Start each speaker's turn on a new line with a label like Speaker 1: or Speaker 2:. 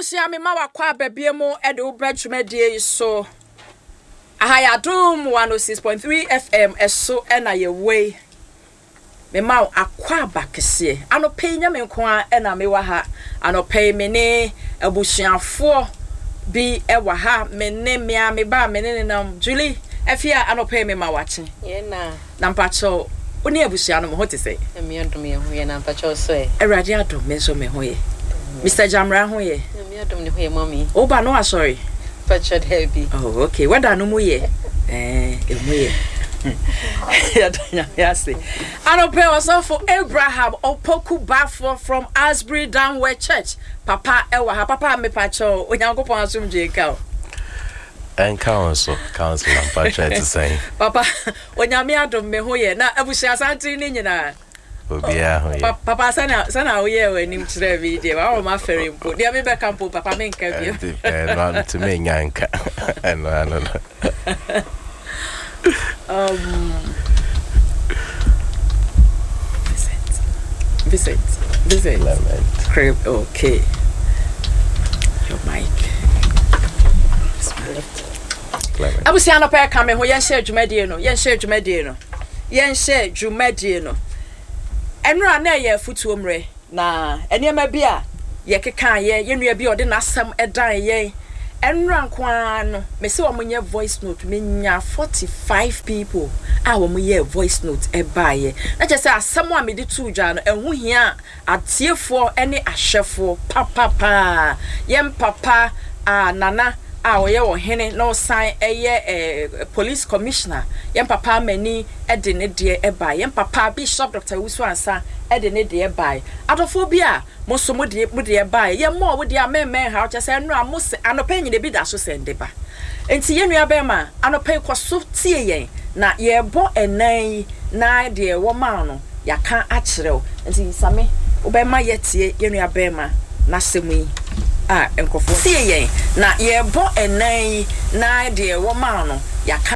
Speaker 1: abusia me ma wakwa babie mu e de obradwumadie so ahayadum 106.3 FM eso e na ye we me ma akwa bakese anope nya me nko a e na me wa ha anope me ne abusiafo bi e wa ha me ne me ba me ne nam Julie afia anope me ma wache
Speaker 2: ye
Speaker 1: na mpacho oni abusia no mo hote sei
Speaker 2: me adom ye ho ye na mpacho so e
Speaker 1: awrade adom me so me ho ye Mr. Jamra ho ye
Speaker 2: me adom ne ho ye mommy
Speaker 1: oba no sorry
Speaker 2: mpacho heavy
Speaker 1: oh okay wada no mu ye emu ye ya danya yase anope was for Abraham Opoku Bafo from Asbury Downward Church papa ewa ha papa me pacho onyankopon asomdwe ka
Speaker 3: and council and pacha to say
Speaker 1: papa onyame adom me ho ye na abusia santi ni nyina
Speaker 3: obia ho ye
Speaker 1: papa sana wo ye wani mtire video wa ma fere mpo dia me be campo papa me nka bio
Speaker 3: and to me nyanka and no Visit crib okay your mic abusia no pa ka me ho yen share dwumadie no enra na ye futuo mre na enema bi a ye keka ye nua bi ode nasam edan ye enra nkwa no me se wo nye voice note me nya 45 people a wo ye voice note e ba ye na che se asam a me di tu dwa no ehu hia atiefo ene ahwefo papa yem papa nana oye wo hene no sign police commissioner yem papa mani ede ne de e ba yem papa bishop Dr. Wusu Ansa ede ne de e ba adofo bi a mo so mo de e ba yem mo wo de ameme ha o chese no amose anopa nyine bi da so sende ba enti ye nua be ma anopa koso tie yen na ye bo enan na de wo ma no yaka a kirew enti same wo be ma ye tie ye nua be ma na semu enkofo tie yen na ye bo enan na de wo ma no yaka